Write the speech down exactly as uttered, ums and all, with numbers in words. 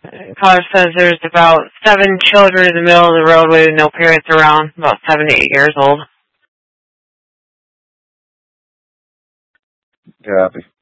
Caller says there's about seven children in the middle of the roadway with no parents around, about seven to eight years old. Copy.